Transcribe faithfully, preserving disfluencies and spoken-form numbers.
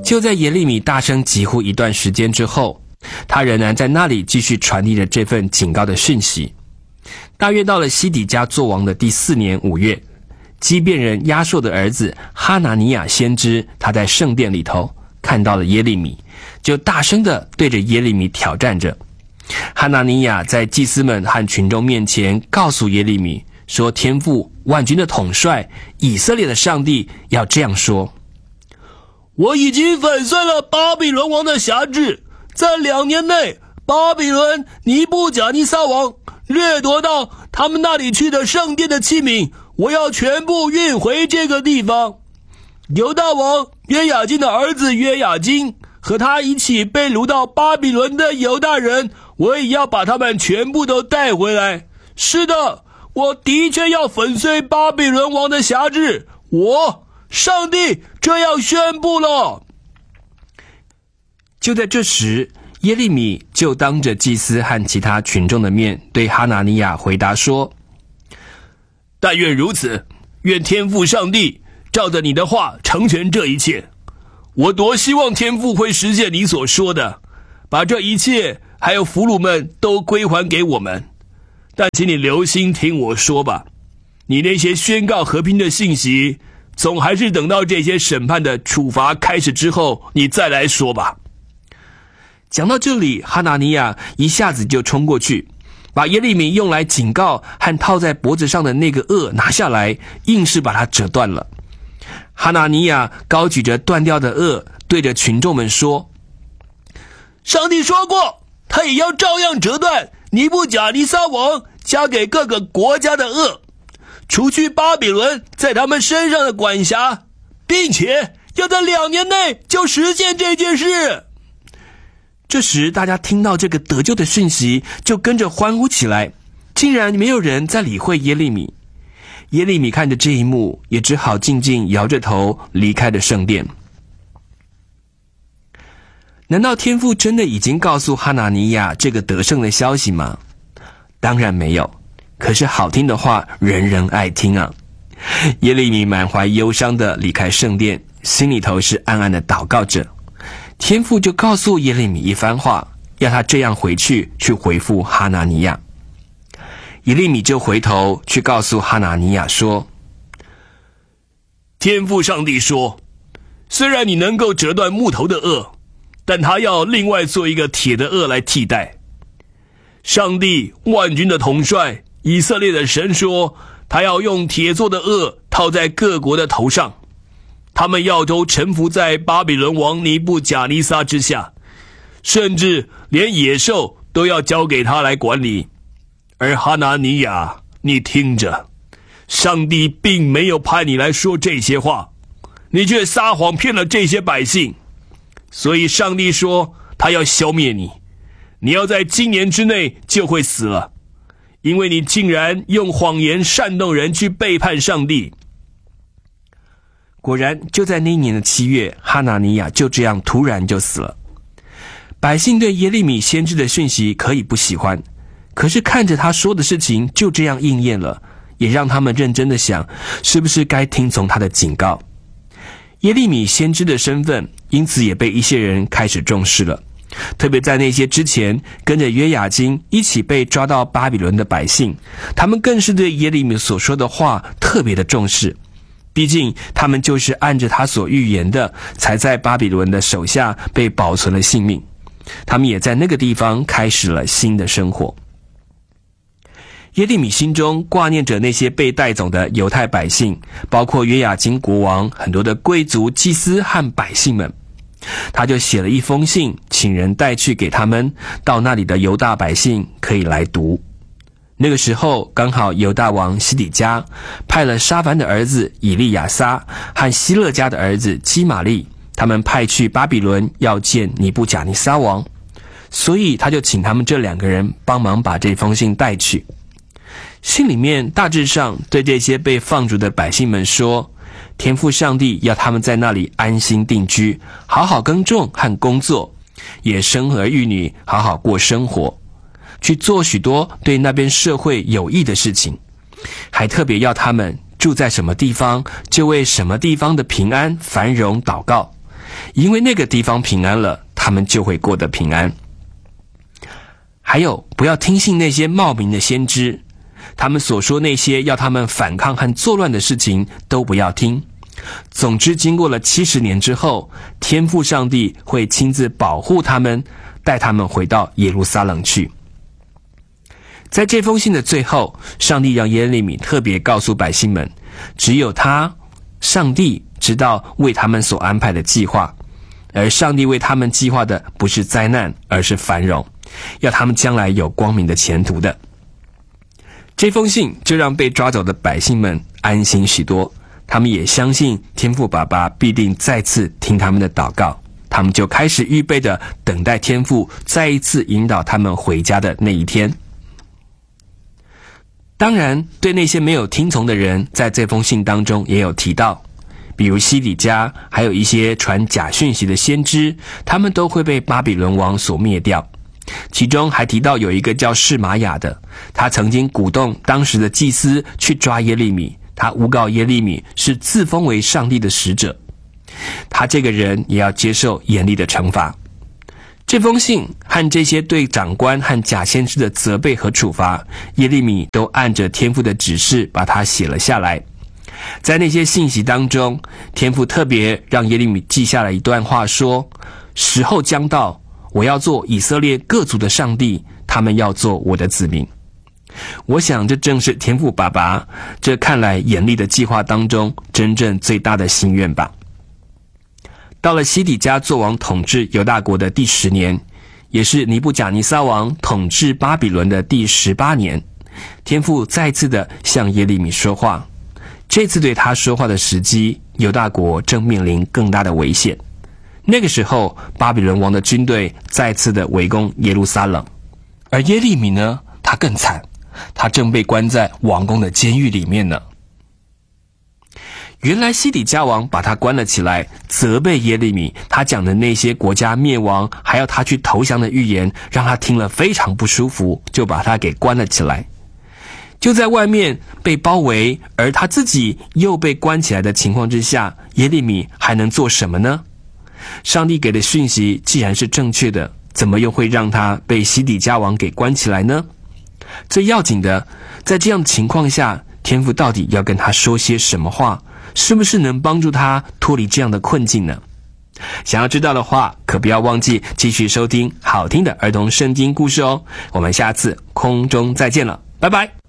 就在耶利米大声疾呼一段时间之后，他仍然在那里继续传递着这份警告的讯息。大约到了西底家作王的第四年五月，基遍人亚硕的儿子哈拿尼亚先知，他在圣殿里头看到了耶利米，就大声地对着耶利米挑战着。哈拿尼亚在祭司们和群众面前告诉耶利米说，天父万军的统帅以色列的上帝要这样说： 我已经粉碎了巴比伦王的辖制，在两年内，巴比伦尼布甲尼撒王掠夺到他们那里去的圣殿的器皿，我要全部运回这个地方。犹大王约雅斤的儿子约雅斤和他一起被掳到巴比伦的犹大人，我也要把他们全部都带回来。是的，我的确要粉碎巴比伦王的辖制，我上帝这样宣布了。 就在这时，耶利米就当着祭司和其他群众的面对哈拿尼亚回答说： 但愿如此，愿天父上帝照着你的话成全这一切。我多希望天父会实现你所说的，把这一切还有俘虏们都归还给我们。但请你留心听我说吧，你那些宣告和平的信息，总还是等到这些审判的处罚开始之后，你再来说吧。 讲到这里，哈拿尼亚一下子就冲过去，把耶利米用来警告和套在脖子上的那个轭拿下来，硬是把它折断了。哈拿尼亚高举着断掉的轭，对着群众们说： 上帝说过，他也要照样折断尼布甲尼撒王加给各个国家的轭，除去巴比伦在他们身上的管辖，并且要在两年内就实现这件事。 这时大家听到这个得救的讯息，就跟着欢呼起来，竟然没有人在理会耶利米。耶利米看着这一幕，也只好静静摇着头离开了圣殿。难道天父真的已经告诉哈拿尼亚这个得胜的消息吗？当然没有，可是好听的话人人爱听啊。耶利米满怀忧伤地离开圣殿，心里头是暗暗地祷告着。天父就告诉耶利米一番话，要他这样回去去回复哈拿尼亚。耶利米就回头去告诉哈拿尼亚说： 天父上帝说，虽然你能够折断木头的轭，但他要另外做一个铁的轭来替代。上帝万军的统帅以色列的神说，他要用铁做的轭套在各国的头上，他们要都臣服在巴比伦王尼布甲尼撒之下，甚至连野兽都要交给他来管理。而哈拿尼亚，你听着，上帝并没有派你来说这些话，你却撒谎骗了这些百姓，所以上帝说他要消灭你，你要在今年之内就会死了，因为你竟然用谎言煽动人去背叛上帝。 果然，就在那一年的七月，哈拿尼亚就这样突然就死了。百姓对耶利米先知的讯息可以不喜欢，可是看着他说的事情就这样应验了，也让他们认真的想，是不是该听从他的警告。耶利米先知的身份因此也被一些人开始重视了，特别在那些之前跟着约雅斤一起被抓到巴比伦的百姓，他们更是对耶利米所说的话特别的重视。毕竟他们就是按着他所预言的，才在巴比伦的手下被保存了性命。他们也在那个地方开始了新的生活。耶利米心中挂念着那些被带走的犹太百姓，包括约雅斤国王、很多的贵族、祭司和百姓们。他就写了一封信，请人带去给他们，到那里的犹大百姓可以来读。那个时候刚好犹大王西底家派了沙凡的儿子以利亚撒和希勒家的儿子基玛利，他们派去巴比伦要见尼布甲尼撒王，所以他就请他们这两个人帮忙把这封信带去。信里面大致上对这些被放逐的百姓们说，天父上帝要他们在那里安心定居，好好耕种和工作，也生儿育女，好好过生活，去做许多对那边社会有益的事情，还特别要他们住在什么地方就为什么地方的平安繁荣祷告， 因为那个地方平安了，他们就会过得平安。还有，不要听信那些冒名的先知，他们所说那些要他们反抗和作乱的事情都不要听。总之，经过了七十年之后，天父上帝会亲自保护他们，带他们回到耶路撒冷去。在这封信的最后，上帝让耶利米特别告诉百姓们，只有他，上帝知道为他们所安排的计划，而上帝为他们计划的不是灾难，而是繁荣，要他们将来有光明的前途的。这封信就让被抓走的百姓们安心许多，他们也相信天父爸爸必定再次听他们的祷告，他们就开始预备的等待天父再一次引导他们回家的那一天。当然，对那些没有听从的人，在这封信当中也有提到，比如西底家，还有一些传假讯息的先知，他们都会被巴比伦王所灭掉。其中还提到有一个叫示玛雅的，他曾经鼓动当时的祭司去抓耶利米，他诬告耶利米是自封为上帝的使者，他这个人也要接受严厉的惩罚。这封信和这些对长官和假先知的责备和处罚，耶利米都按着天父的指示把它写了下来。在那些信息当中，天父特别让耶利米记下了一段话，说：时候将到，我要做以色列各族的上帝，他们要做我的子民。我想这正是天父爸爸这看来严厉的计划当中真正最大的心愿吧。到了西底家作王统治犹大国的第十年，也是尼布甲尼撒王统治巴比伦的第十八年，天父再次的向耶利米说话。这次对他说话的时机，犹大国正面临更大的危险。那个时候，巴比伦王的军队再次的围攻耶路撒冷，而耶利米呢，他更惨，他正被关在王宫的监狱里面呢。原来西底家王把他关了起来，责备耶利米，他讲的那些国家灭亡还要他去投降的预言，让他听了非常不舒服，就把他给关了起来。就在外面被包围，而他自己又被关起来的情况之下，耶利米还能做什么呢？上帝给的讯息既然是正确的，怎么又会让他被西底家王给关起来呢？最要紧的，在这样的情况下，天父到底要跟他说些什么话？是不是能帮助他脱离这样的困境呢？想要知道的话，可不要忘记继续收听好听的儿童圣经故事哦。我们下次空中再见了，拜拜。